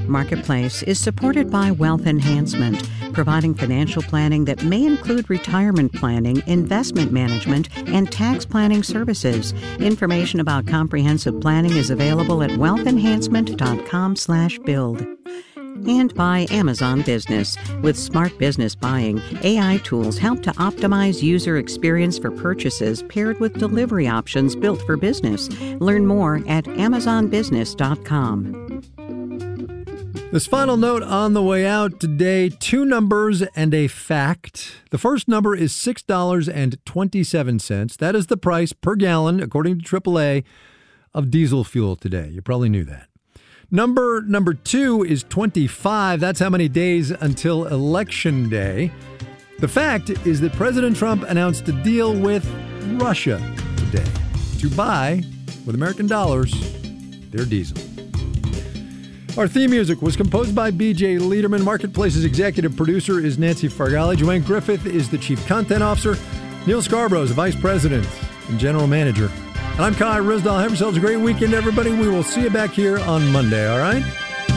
Marketplace is supported by Wealth Enhancement, providing financial planning that may include retirement planning, investment management, and tax planning services. Information about comprehensive planning is available at wealthenhancement.com/build. And by Amazon Business. With smart business buying, AI tools help to optimize user experience for purchases paired with delivery options built for business. Learn more at amazonbusiness.com. This final note on the way out today, 2 numbers and a fact. The first number is $6.27. That is the price per gallon, according to AAA, of diesel fuel today. You probably knew that. Number 2 is 25. That's how many days until Election Day. The fact is that President Trump announced a deal with Russia today to buy, with American dollars, their diesel. Our theme music was composed by B.J. Liederman. Marketplace's executive producer is Nancy Fargali. Joanne Griffith is the chief content officer. Neil Scarborough is the vice president and general manager. And I'm Kai Risdall. Have yourselves a great weekend, everybody. We will see you back here on Monday, all right?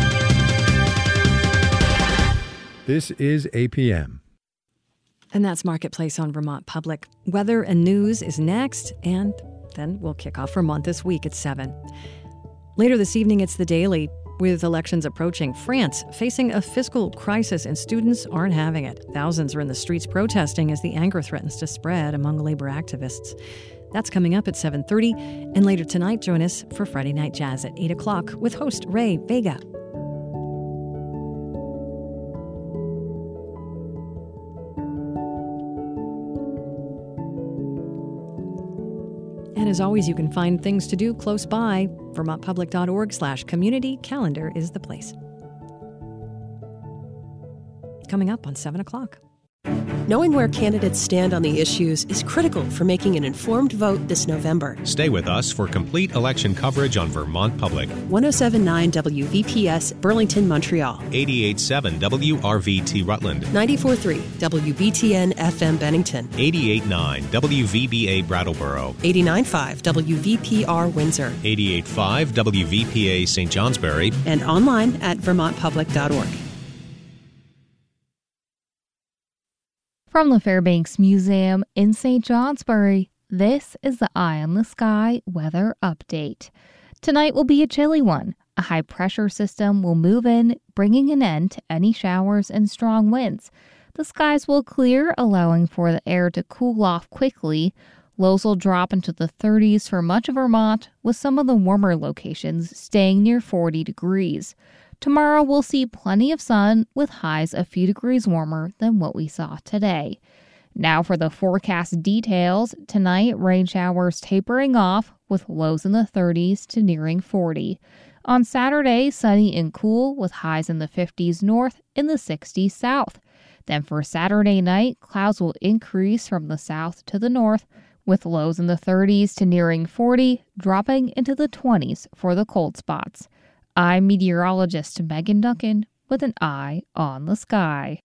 This is APM. And that's Marketplace on Vermont Public. Weather and news is next, and then we'll kick off Vermont this week at 7. Later this evening, it's The Daily. With elections approaching, France facing a fiscal crisis and students aren't having it. Thousands are in the streets protesting as the anger threatens to spread among labor activists. That's coming up at 7:30. And later tonight, join us for Friday Night Jazz at 8 o'clock with host Ray Vega. And as always, you can find things to do close by. VermontPublic.org/community calendar is the place. Coming up on 7 o'clock. Knowing where candidates stand on the issues is critical for making an informed vote this November. Stay with us for complete election coverage on Vermont Public. 107.9 WVPS, Burlington, Montreal. 88.7 WRVT Rutland. 94.3 WBTN FM Bennington. 88.9 WVBA Brattleboro. 89.5 WVPR Windsor. 88.5 WVPA St. Johnsbury. And online at vermontpublic.org. From the Fairbanks Museum in St. Johnsbury, this is the Eye on the Sky weather update. Tonight will be a chilly one. A high-pressure system will move in, bringing an end to any showers and strong winds. The skies will clear, allowing for the air to cool off quickly. Lows will drop into the 30s for much of Vermont, with some of the warmer locations staying near 40 degrees. Tomorrow we'll see plenty of sun with highs a few degrees warmer than what we saw today. Now for the forecast details. Tonight, rain showers tapering off with lows in the 30s to nearing 40. On Saturday, sunny and cool with highs in the 50s north and the 60s south. Then for Saturday night, clouds will increase from the south to the north with lows in the 30s to nearing 40, dropping into the 20s for the cold spots. I'm meteorologist Megan Duncan with an eye on the sky.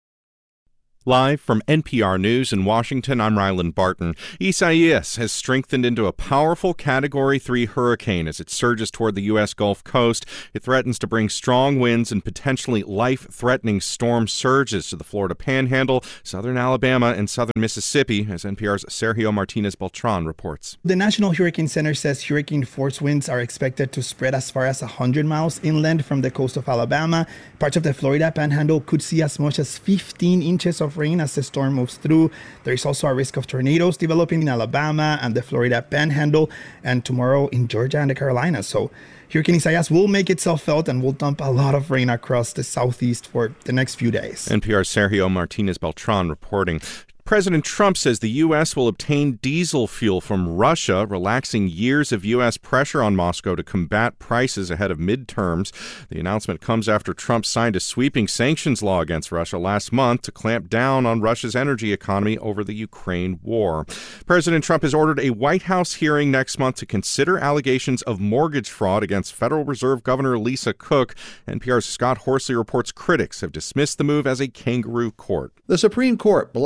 Live from NPR News in Washington, I'm Ryland Barton. Isaias has strengthened into a powerful Category 3 hurricane as it surges toward the U.S. Gulf Coast. It threatens to bring strong winds and potentially life-threatening storm surges to the Florida Panhandle, southern Alabama, and southern Mississippi, as NPR's Sergio Martinez-Beltran reports. The National Hurricane Center says hurricane force winds are expected to spread as far as 100 miles inland from the coast of Alabama. Parts of the Florida Panhandle could see as much as 15 inches of rain as the storm moves through. There is also a risk of tornadoes developing in Alabama and the Florida Panhandle, and tomorrow in Georgia and the Carolinas. So Hurricane Isaias will make itself felt and will dump a lot of rain across the southeast for the next few days. NPR's Sergio Martinez-Beltran reporting. President Trump says the U.S. will obtain diesel fuel from Russia, relaxing years of U.S. pressure on Moscow to combat prices ahead of midterms. The announcement comes after Trump signed a sweeping sanctions law against Russia last month to clamp down on Russia's energy economy over the Ukraine war. President Trump has ordered a White House hearing next month to consider allegations of mortgage fraud against Federal Reserve Governor Lisa Cook. NPR's Scott Horsley reports critics have dismissed the move as a kangaroo court. The Supreme Court blocked President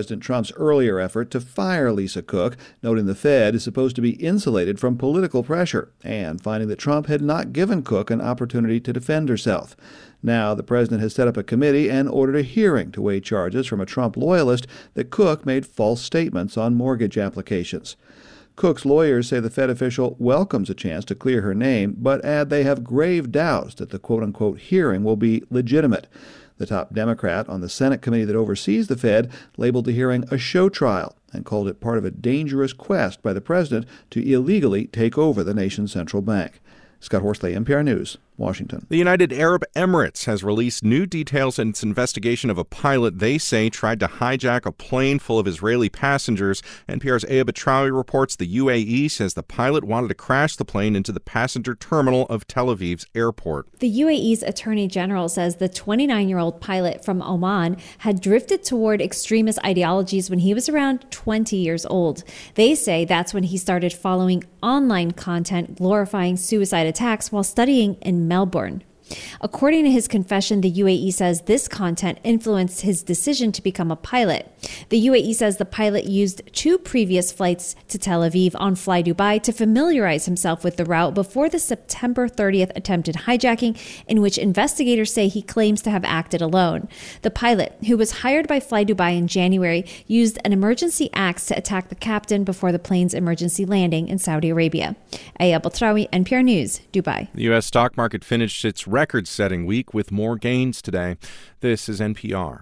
President Trump's earlier effort to fire Lisa Cook, noting the Fed is supposed to be insulated from political pressure, and finding that Trump had not given Cook an opportunity to defend herself. Now, the president has set up a committee and ordered a hearing to weigh charges from a Trump loyalist that Cook made false statements on mortgage applications. Cook's lawyers say the Fed official welcomes a chance to clear her name, but add they have grave doubts that the quote-unquote hearing will be legitimate. The top Democrat on the Senate committee that oversees the Fed labeled the hearing a show trial and called it part of a dangerous quest by the president to illegally take over the nation's central bank. Scott Horsley, NPR News, Washington. The United Arab Emirates has released new details in its investigation of a pilot they say tried to hijack a plane full of Israeli passengers. NPR's Aya Batrawi reports the UAE says the pilot wanted to crash the plane into the passenger terminal of Tel Aviv's airport. The UAE's Attorney General says the 29-year-old pilot from Oman had drifted toward extremist ideologies when he was around 20 years old. They say that's when he started following online content glorifying suicide attacks while studying in Melbourne. According to his confession, the UAE says this content influenced his decision to become a pilot. The UAE says the pilot used 2 previous flights to Tel Aviv on Fly Dubai to familiarize himself with the route before the September 30th attempted hijacking, in which investigators say he claims to have acted alone. The pilot, who was hired by Fly Dubai in January, used an emergency axe to attack the captain before the plane's emergency landing in Saudi Arabia. Aya Batrawi, NPR News, Dubai. The U.S. stock market finished its record-setting week with more gains today. This is NPR.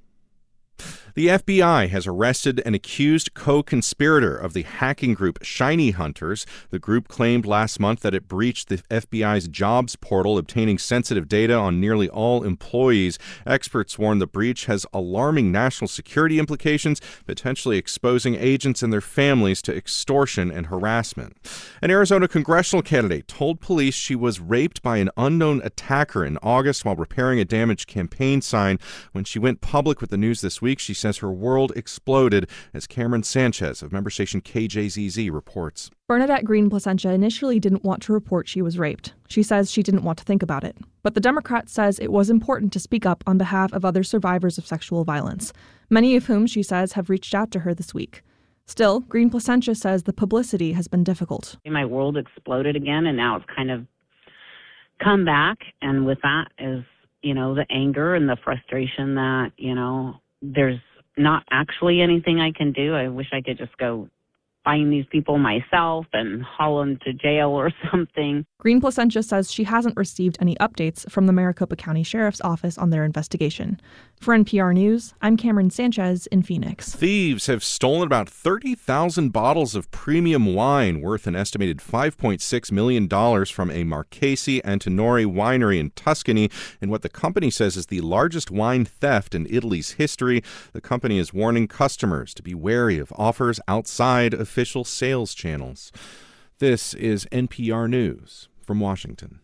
The FBI has arrested an accused co-conspirator of the hacking group Shiny Hunters. The group claimed last month that it breached the FBI's jobs portal, obtaining sensitive data on nearly all employees. Experts warn the breach has alarming national security implications, potentially exposing agents and their families to extortion and harassment. An Arizona congressional candidate told police she was raped by an unknown attacker in August while repairing a damaged campaign sign. When she went public with the news this week, she says her world exploded, as Cameron Sanchez of member station KJZZ reports. Bernadette Green-Placentia initially didn't want to report she was raped. She says she didn't want to think about it. But the Democrat says it was important to speak up on behalf of other survivors of sexual violence, many of whom she says have reached out to her this week. Still, Green-Placentia says the publicity has been difficult. My world exploded again, and now it's kind of come back. And with that is, the anger and the frustration that, there's not actually anything I can do. I wish I could just go find these people myself and haul them to jail or something. Green-Placentia says she hasn't received any updates from the Maricopa County Sheriff's Office on their investigation. For NPR News, I'm Cameron Sanchez in Phoenix. Thieves have stolen about 30,000 bottles of premium wine worth an estimated $5.6 million from a Marchesi Antinori winery in Tuscany in what the company says is the largest wine theft in Italy's history. The company is warning customers to be wary of offers outside official sales channels. This is NPR News from Washington.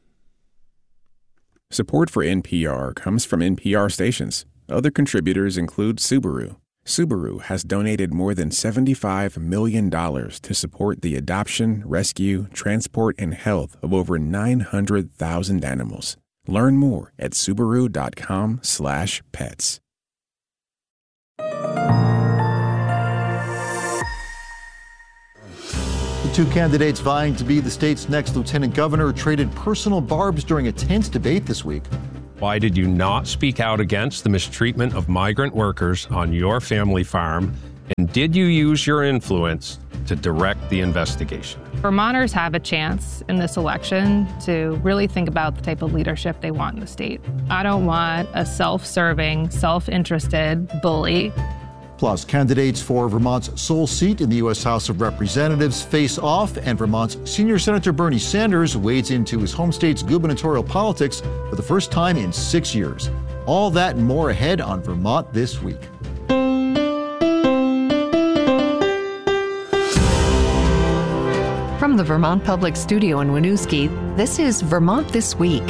Support for NPR comes from NPR stations. Other contributors include Subaru. Subaru has donated more than $75 million to support the adoption, rescue, transport, and health of over 900,000 animals. Learn more at Subaru.com/pets. The 2 candidates vying to be the state's next lieutenant governor traded personal barbs during a tense debate this week. Why did you not speak out against the mistreatment of migrant workers on your family farm? And did you use your influence to direct the investigation? Vermonters have a chance in this election to really think about the type of leadership they want in the state. I don't want a self-serving, self-interested bully. Plus, candidates for Vermont's sole seat in the U.S. House of Representatives face off, and Vermont's senior Senator Bernie Sanders wades into his home state's gubernatorial politics for the first time in 6 years. All that and more ahead on Vermont This Week. From the Vermont Public Studio in Winooski, this is Vermont This Week.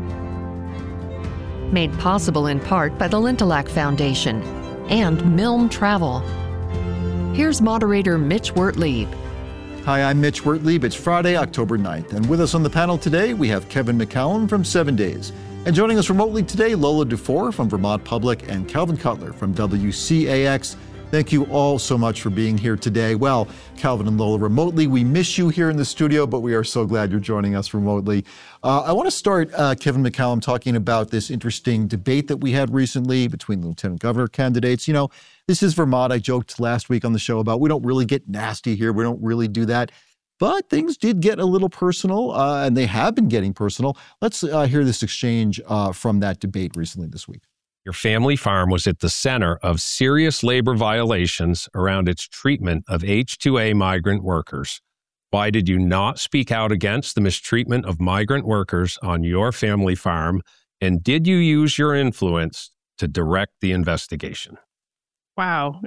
Made possible in part by the Lintelak Foundation and Milne Travel. Here's moderator Mitch Wertlieb. Hi, I'm Mitch Wertlieb. It's Friday, October 9th, and with us on the panel today, we have Kevin McCallum from 7 Days. And joining us remotely today, Lola Dufour from Vermont Public and Calvin Cutler from WCAX. Thank you all so much for being here today. Well, Calvin and Lola remotely, we miss you here in the studio, but we are so glad you're joining us remotely. I want to start, Kevin McCallum, talking about this interesting debate that we had recently between the lieutenant governor candidates. You know, this is Vermont. I joked last week on the show about we don't really get nasty here. We don't really do that. But things did get a little personal, and they have been getting personal. Let's hear this exchange from that debate recently this week. Your family farm was at the center of serious labor violations around its treatment of H-2A migrant workers. Why did you not speak out against the mistreatment of migrant workers on your family farm? And did you use your influence to direct the investigation? Wow.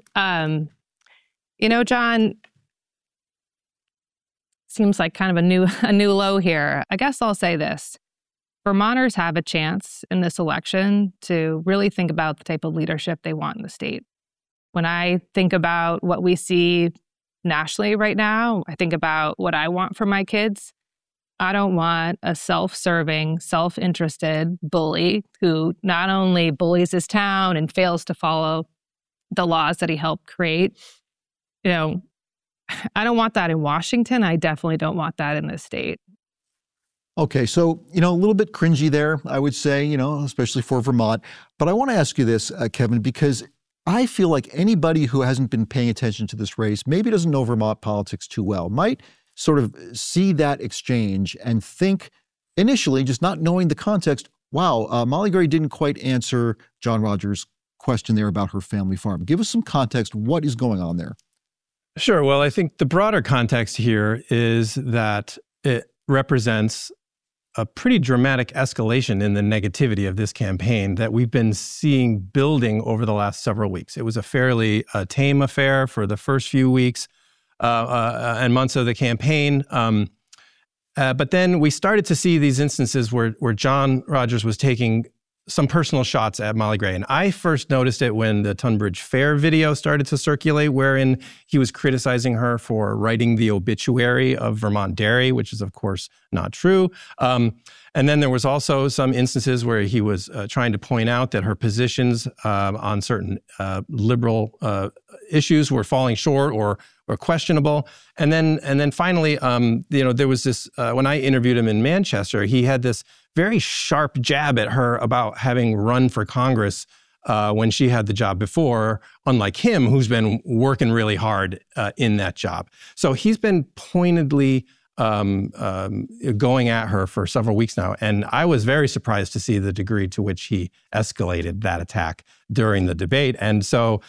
John, seems like kind of a new low here. I guess I'll say this. Vermonters have a chance in this election to really think about the type of leadership they want in the state. When I think about what we see nationally right now, I think about what I want for my kids. I don't want a self-serving, self-interested bully who not only bullies his town and fails to follow the laws that he helped create. I don't want that in Washington. I definitely don't want that in this state. Okay, so, a little bit cringy there, I would say, especially for Vermont. But I want to ask you this, Kevin, because I feel like anybody who hasn't been paying attention to this race, maybe doesn't know Vermont politics too well, might sort of see that exchange and think initially, just not knowing the context, wow, Molly Gray didn't quite answer John Rogers' question there about her family farm. Give us some context. What is going on there? Sure. Well, I think the broader context here is that it represents a pretty dramatic escalation in the negativity of this campaign that we've been seeing building over the last several weeks. It was a fairly tame affair for the first few weeks and months of the campaign. But then we started to see these instances where John Rogers was taking some personal shots at Molly Gray. And I first noticed it when the Tunbridge Fair video started to circulate, wherein he was criticizing her for writing the obituary of Vermont Dairy, which is, of course, not true. And then there was also some instances where he was trying to point out that her positions on certain liberal issues were falling short or questionable. And then finally, there was this, when I interviewed him in Manchester, he had this very sharp jab at her about having run for Congress when she had the job before, unlike him, who's been working really hard in that job. So he's been pointedly going at her for several weeks now. And I was very surprised to see the degree to which he escalated that attack during the debate. And so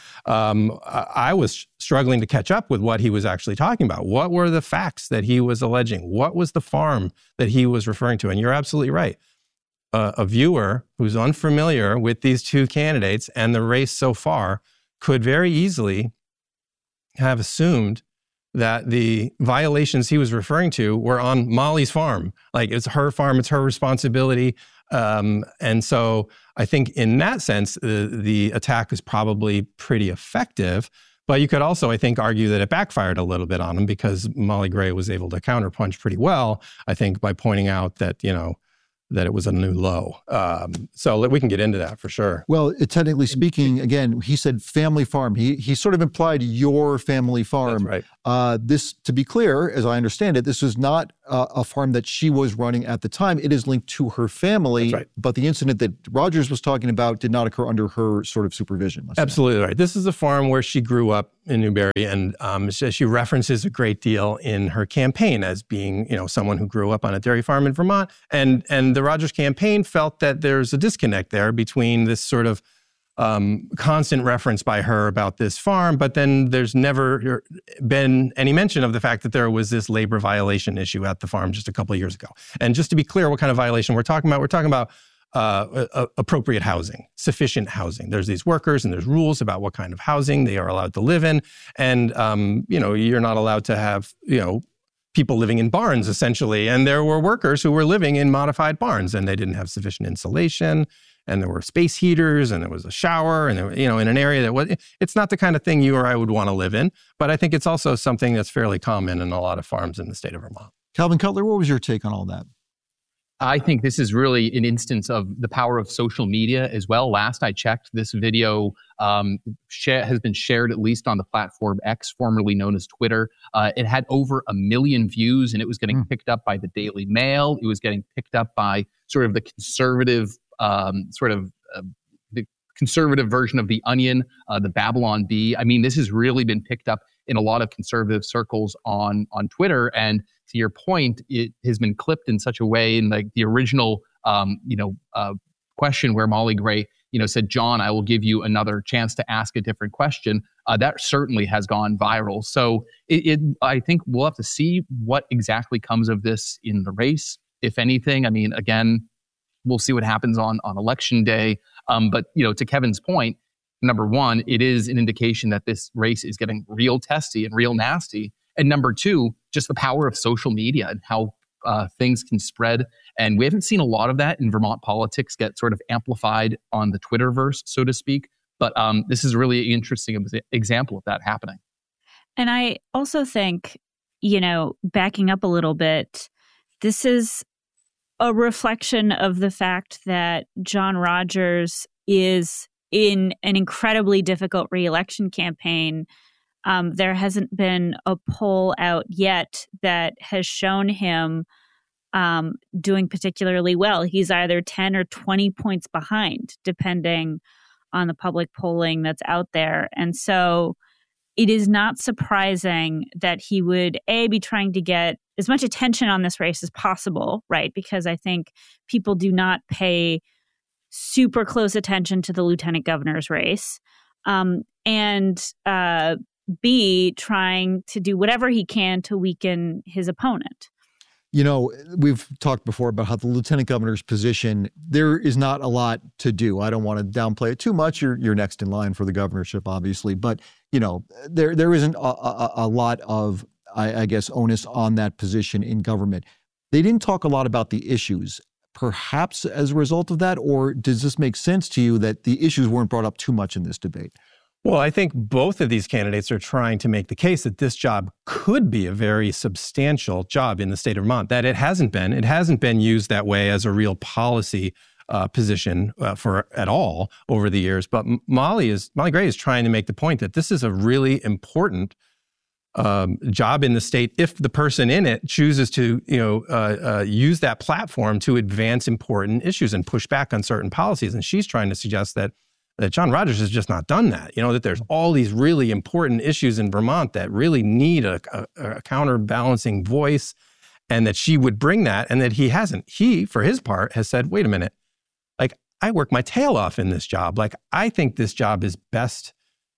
I was struggling to catch up with what he was actually talking about. What were the facts that he was alleging? What was the farm that he was referring to? And you're absolutely right. A viewer who's unfamiliar with these two candidates and the race so far could very easily have assumed that the violations he was referring to were on Molly's farm. Like, it's her farm, it's her responsibility. And so I think in that sense, the attack is probably pretty effective. But you could also, I think, argue that it backfired a little bit on him because Molly Gray was able to counterpunch pretty well, I think, by pointing out that, that it was a new low. So we can get into that for sure. Well, technically speaking, again, he said family farm. He sort of implied your family farm. That's right. This, to be clear, as I understand it, this was not a farm that she was running at the time. It is linked to her family. That's right. But the incident that Rogers was talking about did not occur under her sort of supervision. Absolutely right. This is a farm where she grew up in Newberry, and she references a great deal in her campaign as being, someone who grew up on a dairy farm in Vermont. And the Rogers campaign felt that there's a disconnect there between this sort of constant reference by her about this farm, but then there's never been any mention of the fact that there was this labor violation issue at the farm just a couple of years ago. And just to be clear, what kind of violation we're talking about appropriate housing, sufficient housing. There's these workers and there's rules about what kind of housing they are allowed to live in. And, you're not allowed to have, people living in barns, essentially. And there were workers who were living in modified barns and they didn't have sufficient insulation. And there were space heaters and there was a shower and, there, in an area that it's not the kind of thing you or I would want to live in. But I think it's also something that's fairly common in a lot of farms in the state of Vermont. Calvin Cutler, what was your take on all that? I think this is really an instance of the power of social media as well. Last I checked, this video has been shared at least on the platform X, formerly known as Twitter. It had over 1 million views, and it was getting picked up by the Daily Mail. It was getting picked up by sort of the conservative, the conservative version of The Onion, the Babylon Bee. I mean, this has really been picked up in a lot of conservative circles on Twitter. And to your point, it has been clipped in such a way in like the original, question where Molly Gray, said, John, I will give you another chance to ask a different question. That certainly has gone viral. So I think we'll have to see what exactly comes of this in the race, if anything. I mean, again, we'll see what happens on election day. But, to Kevin's point, number one, it is an indication that this race is getting real testy and real nasty. And number two, just the power of social media and how things can spread. And we haven't seen a lot of that in Vermont politics get sort of amplified on the Twitterverse, so to speak. But this is a really interesting example of that happening. And I also think, backing up a little bit, this is a reflection of the fact that John Rogers is in an incredibly difficult re-election campaign. There hasn't been a poll out yet that has shown him doing particularly well. He's either 10 or 20 points behind, depending on the public polling that's out there. And so it is not surprising that he would, be trying to get as much attention on this race as possible, right? Because I think people do not pay super close attention to the lieutenant governor's race. And B, trying to do whatever he can to weaken his opponent. We've talked before about how the lieutenant governor's position, there is not a lot to do. I don't want to downplay it too much. You're next in line for the governorship, obviously. But, there isn't a lot of, I guess, onus on that position in government. They didn't talk a lot about the issues, perhaps as a result of that, or does this make sense to you that the issues weren't brought up too much in this debate? Well, I think both of these candidates are trying to make the case that this job could be a very substantial job in the state of Vermont, that it hasn't been. It hasn't been used that way as a real policy position at all over the years. But Molly Gray is trying to make the point that this is a really important job in the state if the person in it chooses to use that platform to advance important issues and push back on certain policies. And she's trying to suggest that John Rogers has just not done that. That there's all these really important issues in Vermont that really need a counterbalancing voice, and that she would bring that, and that he hasn't. He, for his part, has said, wait a minute, I work my tail off in this job. I think this job is best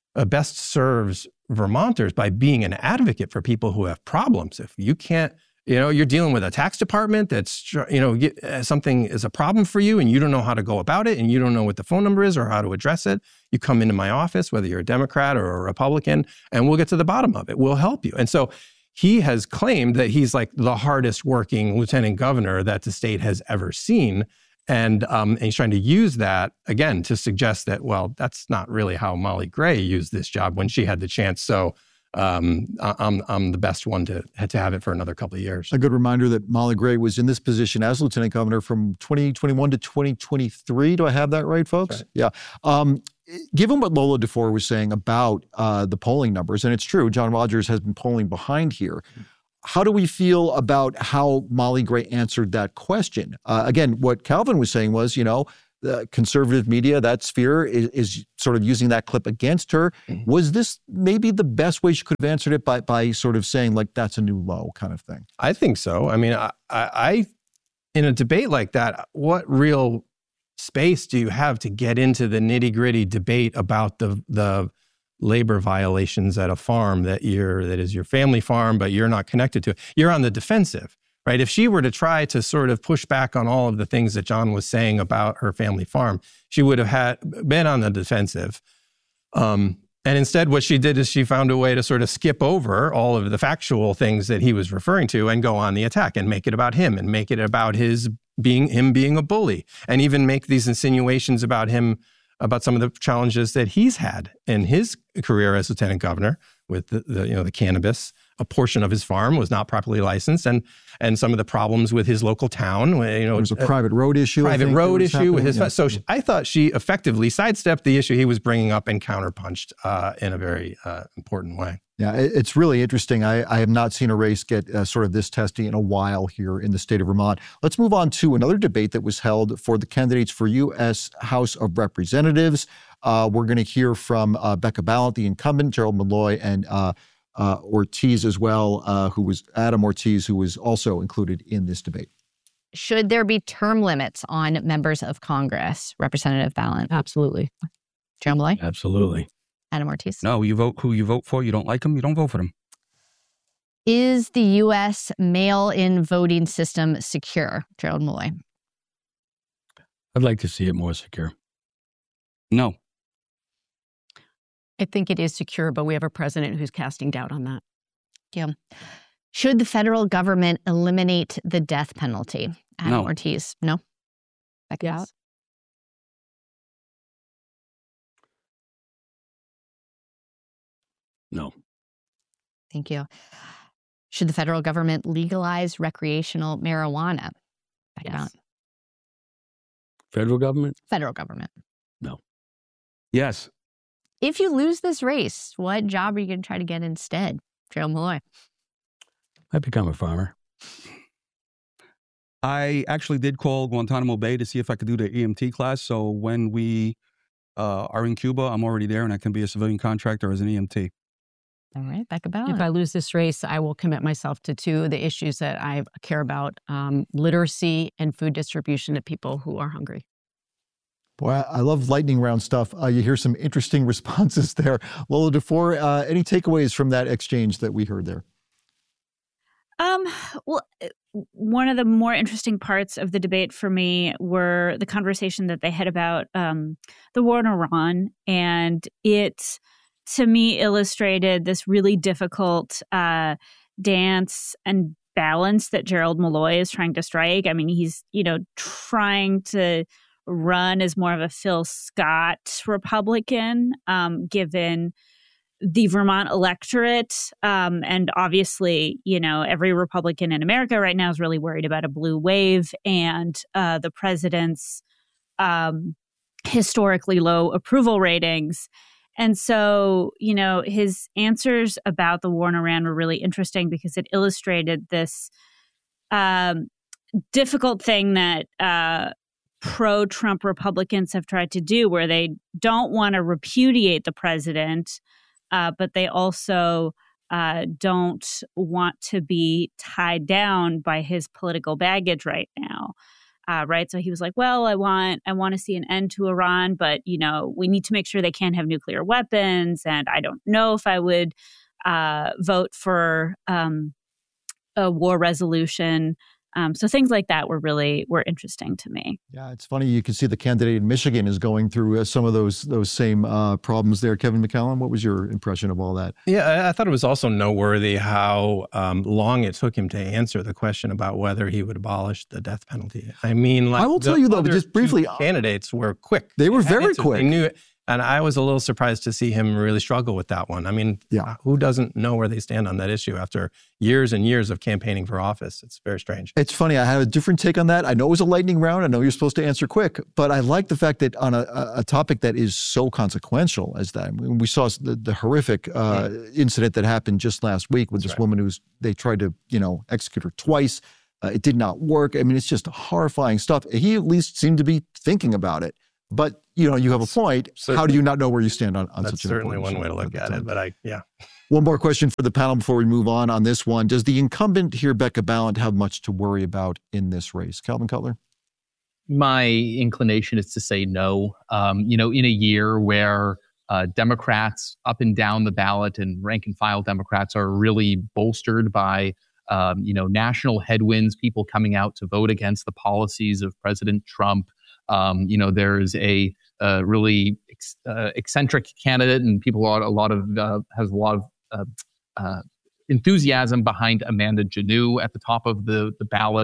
serves Vermonters by being an advocate for people who have problems. If you can't, you're dealing with a tax department that's, something is a problem for you and you don't know how to go about it and you don't know what the phone number is or how to address it. You come into my office, whether you're a Democrat or a Republican, and we'll get to the bottom of it. We'll help you. And so he has claimed that he's like the hardest working lieutenant governor that the state has ever seen. And he's trying to use that, again, to suggest that, well, that's not really how Molly Gray used this job when she had the chance. So I'm the best one to have it for another couple of years. A good reminder that Molly Gray was in this position as lieutenant governor from 2021 to 2023. Do I have that right, folks? Right. Yeah. Given what Lola DeFore was saying about the polling numbers, and it's true, John Rogers has been polling behind here. How do we feel about how Molly Gray answered that question? Again, what Calvin was saying was, the conservative media, that sphere is sort of using that clip against her. Mm-hmm. Was this maybe the best way she could have answered it by sort of saying, that's a new low kind of thing? I think so. I mean, I in a debate like that, what real space do you have to get into the nitty-gritty debate about the labor violations at a farm that is your family farm, but you're not connected to it? You're on the defensive, right? If she were to try to sort of push back on all of the things that John was saying about her family farm, she would have been on the defensive. And instead, what she did is she found a way to sort of skip over all of the factual things that he was referring to and go on the attack and make it about him and make it about him being a bully, and even make these insinuations about him, about some of the challenges that he's had in his career as lieutenant governor with the cannabis a portion of his farm was not properly licensed, and some of the problems with his local town. There was a private road issue. With his. So I thought she effectively sidestepped the issue he was bringing up and counterpunched in a very important way. Yeah, it's really interesting. I have not seen a race get sort of this testy in a while here in the state of Vermont. Let's move on to another debate that was held for the candidates for U.S. House of Representatives. We're going to hear from Becca Balint, the incumbent, Gerald Malloy, and Ortiz as well, Adam Ortiz, who was also included in this debate. Should there be term limits on members of Congress? Representative Balint. Absolutely. Gerald Malloy? Absolutely. Adam Ortiz? No, you vote who you vote for. You don't like them, you don't vote for them. Is the U.S. mail-in voting system secure? Gerald Malloy. I'd like to see it more secure. No. I think it is secure, but we have a president who's casting doubt on that. Yeah. Should the federal government eliminate the death penalty? Adam No. Ortiz. No? Becca Balint? No. Thank you. Should the federal government legalize recreational marijuana? Becca Balint. Federal government? Federal government. No. Yes. If you lose this race, what job are you going to try to get instead? Gerald Malloy. I'd become a farmer. I actually did call Guantanamo Bay to see if I could do the EMT class. So when we are in Cuba, I'm already there and I can be a civilian contractor as an EMT. All right, Becca Balint. If I lose this race, I will commit myself to two of the issues that I care about, literacy and food distribution to people who are hungry. Boy, I love lightning round stuff. You hear some interesting responses there. Lola DeFore, any takeaways from that exchange that we heard there? Well, one of the more interesting parts of the debate for me were the conversation that they had about the war in Iran. And it, to me, illustrated this really difficult dance and balance that Gerald Malloy is trying to strike. I mean, he's, trying to run as more of a Phil Scott Republican, given the Vermont electorate. And obviously, every Republican in America right now is really worried about a blue wave and the president's historically low approval ratings. And so, his answers about the war in Iran were really interesting because it illustrated this difficult thing that pro-Trump Republicans have tried to do, where they don't want to repudiate the president, but they also don't want to be tied down by his political baggage right now. Right. So he was like, well, I want to see an end to Iran, but, we need to make sure they can't have nuclear weapons. And I don't know if I would vote for a war resolution. So things like that were interesting to me. Yeah, it's funny. You can see the candidate in Michigan is going through some of those same problems there. Kevin McCallum, what was your impression of all that? Yeah, I thought it was also noteworthy how long it took him to answer the question about whether he would abolish the death penalty. I mean, I will tell you though, just briefly, candidates were quick. They were very quick. They knew it. And I was a little surprised to see him really struggle with that one. I mean, who doesn't know where they stand on that issue after years and years of campaigning for office? It's very strange. It's funny. I have a different take on that. I know it was a lightning round. I know you're supposed to answer quick, but I like the fact that on a topic that is so consequential as that, we saw the horrific incident that happened just last week with this woman they tried to, execute her twice. It did not work. I mean, it's just horrifying stuff. He at least seemed to be thinking about it. But, you have a point. How do you not know where you stand on such an important issue? That's certainly one way to look at it, but One more question for the panel before we move on this one. Does the incumbent here, Becca Balint, have much to worry about in this race? Calvin Cutler? My inclination is to say no. In a year where Democrats up and down the ballot and rank and file Democrats are really bolstered by national headwinds, people coming out to vote against the policies of President Trump. There's a really eccentric candidate, and people has a lot of enthusiasm behind Amanda Janoo at the top of the ballot.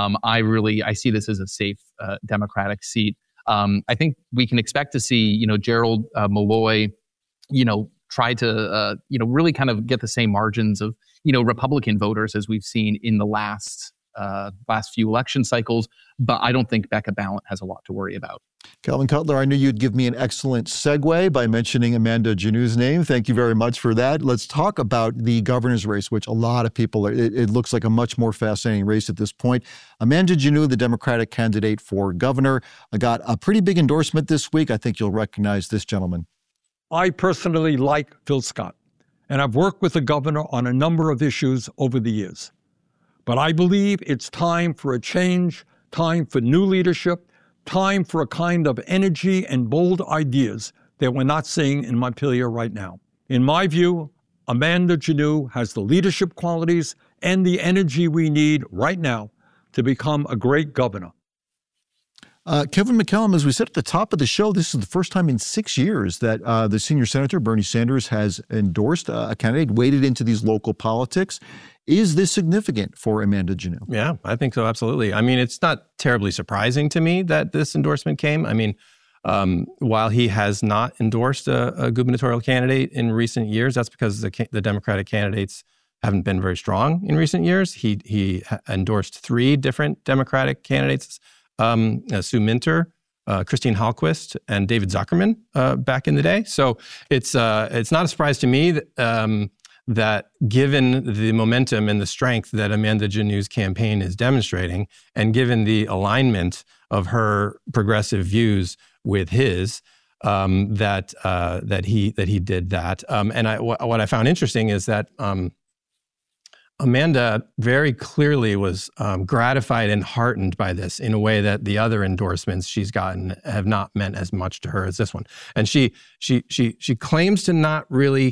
I see this as a safe Democratic seat. I think we can expect to see Gerald Malloy try to, really kind of get the same margins of, Republican voters as we've seen in the last few election cycles. But I don't think Becca Balint has a lot to worry about. Calvin Cutler, I knew you'd give me an excellent segue by mentioning Amanda Janew's name. Thank you very much for that. Let's talk about the governor's race, which a lot of people, it looks like a much more fascinating race at this point. Amanda Janew, the Democratic candidate for governor, got a pretty big endorsement this week. I think you'll recognize this gentleman. I personally like Phil Scott, and I've worked with the governor on a number of issues over the years. But I believe it's time for a change, time for new leadership, time for a kind of energy and bold ideas that we're not seeing in Montpelier right now. In my view, Amanda Janew has the leadership qualities and the energy we need right now to become a great governor. Kevin McCallum, as we said at the top of the show, this is the first time in 6 years that the senior senator, Bernie Sanders, has endorsed a candidate, waded into these local politics. Is this significant for Amanda Janew? Yeah, I think so, absolutely. I mean, it's not terribly surprising to me that this endorsement came. I mean, while he has not endorsed a gubernatorial candidate in recent years, that's because the Democratic candidates haven't been very strong in recent years. He endorsed 3 different Democratic candidates, Sue Minter, Christine Hallquist, and David Zuckerman back in the day. So it's not a surprise to me that given the momentum and the strength that Amanda Janew's campaign is demonstrating, and given the alignment of her progressive views with his, that he did that. And what I found interesting is that Amanda very clearly was gratified and heartened by this in a way that the other endorsements she's gotten have not meant as much to her as this one. And she claims to not really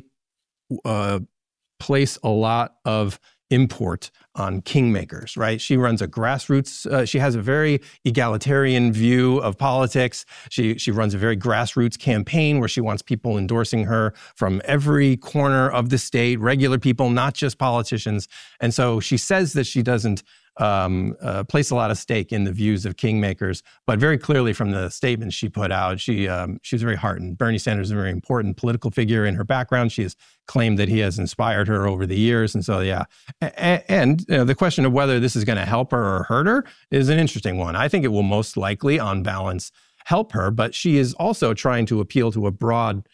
place a lot of import on kingmakers, right? She runs a grassroots, she has a very egalitarian view of politics. She runs a very grassroots campaign where she wants people endorsing her from every corner of the state, regular people, not just politicians. And so she says that she doesn't place a lot of stake in the views of kingmakers, but very clearly from the statement she put out, she was very heartened. Bernie Sanders is a very important political figure in her background. She has claimed that he has inspired her over the years. And so, yeah. And the question of whether this is going to help her or hurt her is an interesting one. I think it will most likely, on balance, help her, but she is also trying to appeal to a broad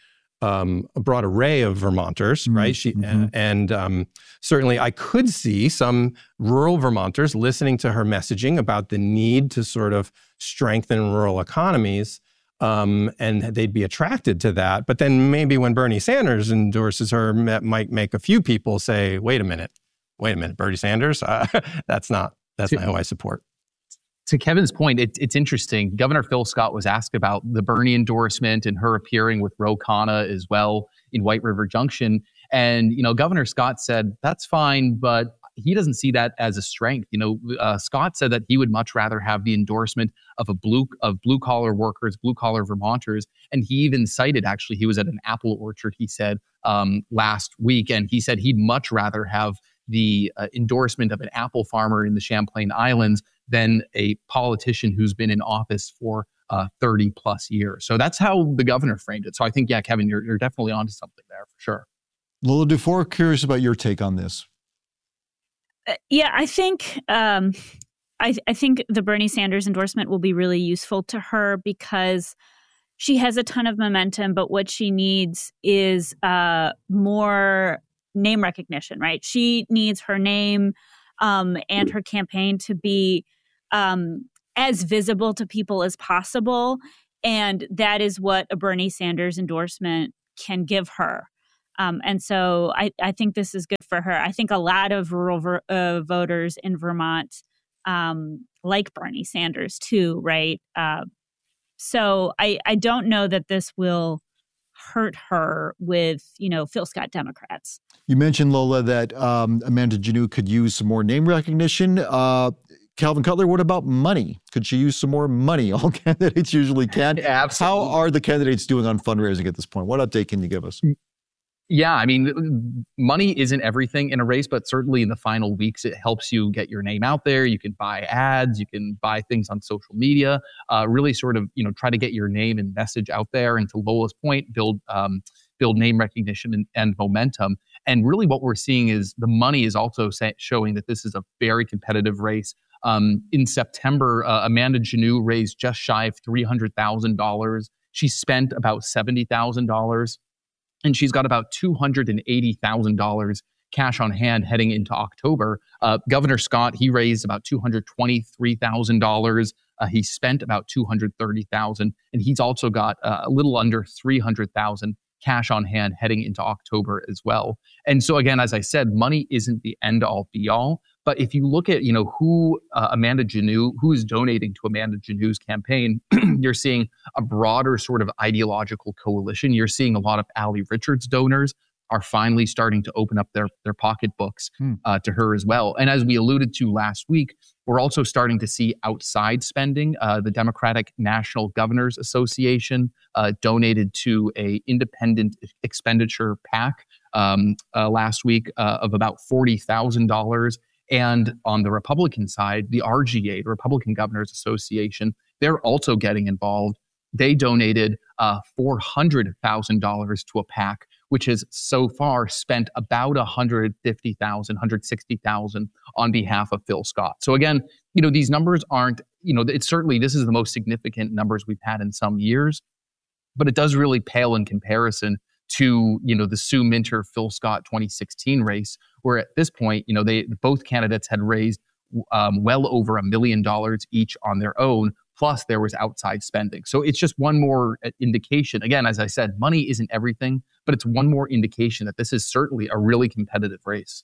array of Vermonters, right? Certainly I could see some rural Vermonters listening to her messaging about the need to sort of strengthen rural economies, and they'd be attracted to that. But then maybe when Bernie Sanders endorses her, that might make a few people say, wait a minute, Bernie Sanders? That's not who I support. To Kevin's point, it's interesting. Governor Phil Scott was asked about the Bernie endorsement and her appearing with Ro Khanna as well in White River Junction. And, Governor Scott said, that's fine, but he doesn't see that as a strength. Scott said that he would much rather have the endorsement of blue-collar workers, blue-collar Vermonters. And he even cited, actually, he was at an apple orchard, he said, last week. And he said he'd much rather have the endorsement of an apple farmer in the Champlain Islands than a politician who's been in office for 30 plus years. So that's how the governor framed it. So I think, yeah, Kevin, you're definitely onto something there for sure. Lola Dufour, curious about your take on this. I think I think the Bernie Sanders endorsement will be really useful to her because she has a ton of momentum, but what she needs is more name recognition, right? She needs her name and her campaign to be as visible to people as possible. And that is what a Bernie Sanders endorsement can give her. And so I think this is good for her. I think a lot of rural voters in Vermont like Bernie Sanders too, right? So I don't know that this will hurt her with, Phil Scott Democrats. You mentioned, Lola, that Amanda Janew could use some more name recognition. Calvin Cutler, what about money? Could she use some more money? All candidates usually can. Absolutely. How are the candidates doing on fundraising at this point? What update can you give us? Yeah, I mean, money isn't everything in a race, but certainly in the final weeks, it helps you get your name out there. You can buy ads, you can buy things on social media, really sort of, try to get your name and message out there. And to Lola's point, build build name recognition and momentum. And really what we're seeing is the money is also showing that this is a very competitive race. In September, Amanda Genoux raised just shy of $300,000. She spent about $70,000, and she's got about $280,000 cash on hand heading into October. Governor Scott, he raised about $223,000. He spent about $230,000, and he's also got a little under $300,000 cash on hand heading into October as well. And so again, as I said, money isn't the end all be all. But if you look at, who Amanda Genoux, who is donating to Amanda Genoux's campaign, you're seeing a broader sort of ideological coalition. You're seeing a lot of Allie Richards donors are finally starting to open up their pocketbooks to her as well. And as we alluded to last week, we're also starting to see outside spending. The Democratic National Governors Association donated to a independent expenditure PAC last week of about $40,000. And on the Republican side, the RGA, the Republican Governors Association, they're also getting involved. They donated $400,000 to a PAC, which has so far spent about $150,000, $160,000 on behalf of Phil Scott. So again, these numbers aren't, it's certainly, this is the most significant numbers we've had in some years, but it does really pale in comparison to, the Sue Minter, Phil Scott 2016 race, where at this point, both candidates had raised well over $1 million each on their own, plus there was outside spending. So it's just one more indication. Again, as I said, money isn't everything, but it's one more indication that this is certainly a really competitive race.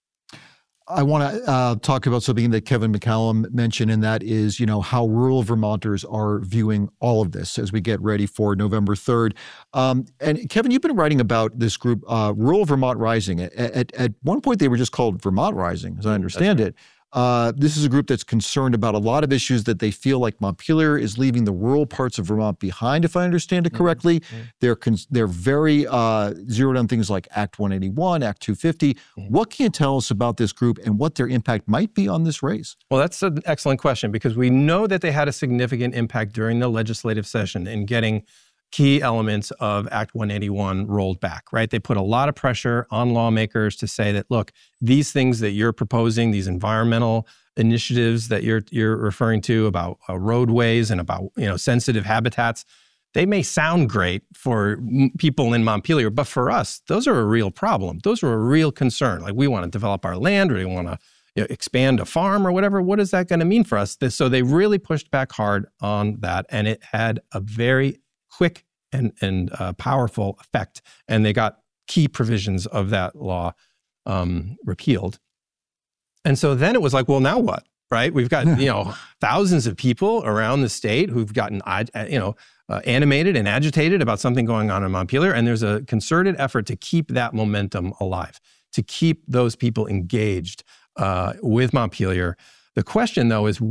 I want to talk about something that Kevin McCallum mentioned, and that is, how rural Vermonters are viewing all of this as we get ready for November 3rd. And Kevin, you've been writing about this group, Rural Vermont Rising. At one point, they were just called Vermont Rising, as I understand it. This is a group that's concerned about a lot of issues that they feel like Montpelier is leaving the rural parts of Vermont behind, if I understand it correctly. Mm-hmm. They're very zeroed on things like Act 181, Act 250. Mm-hmm. What can you tell us about this group and what their impact might be on this race? Well, that's an excellent question, because we know that they had a significant impact during the legislative session in getting key elements of Act 181 rolled back, right? They put a lot of pressure on lawmakers to say that, look, these things that you're proposing, these environmental initiatives that you're referring to about roadways and about, sensitive habitats, they may sound great for people in Montpelier, but for us, those are a real problem. Those are a real concern. Like, we want to develop our land, or we want to expand a farm or whatever. What is that going to mean for us? So they really pushed back hard on that, and it had a very quick and powerful effect. And they got key provisions of that law repealed. And so then it was like, well, now what, right? We've got, thousands of people around the state who've gotten, animated and agitated about something going on in Montpelier. And there's a concerted effort to keep that momentum alive, to keep those people engaged with Montpelier. The question, though, is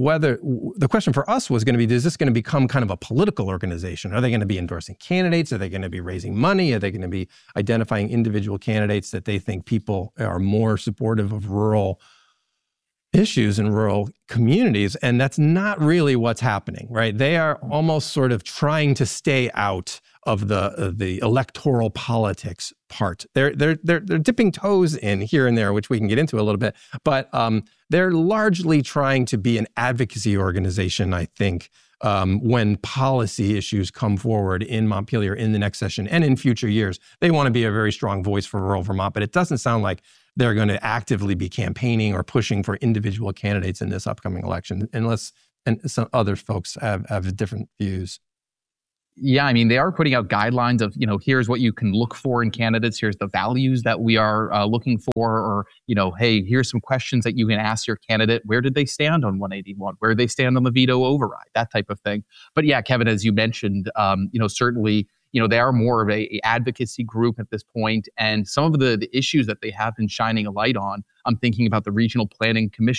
the question for us was going to be, is this going to become kind of a political organization? Are they going to be endorsing candidates? Are they going to be raising money? Are they going to be identifying individual candidates that they think people are more supportive of rural issues in rural communities? And that's not really what's happening, right? They are almost sort of trying to stay out of the electoral politics part. They're dipping toes in here and there, which we can get into a little bit, but they're largely trying to be an advocacy organization, I think, when policy issues come forward in Montpelier in the next session and in future years. They want to be a very strong voice for rural Vermont, but it doesn't sound like they're going to actively be campaigning or pushing for individual candidates in this upcoming election, unless some other folks have different views. Yeah, I mean, they are putting out guidelines of, here's what you can look for in candidates. Here's the values that we are looking for, or, hey, here's some questions that you can ask your candidate. Where did they stand on 181? Where did they stand on the veto override? That type of thing. But yeah, Kevin, as you mentioned, certainly, they are more of a advocacy group at this point. And some of the issues that they have been shining a light on, I'm thinking about the Regional Planning Commission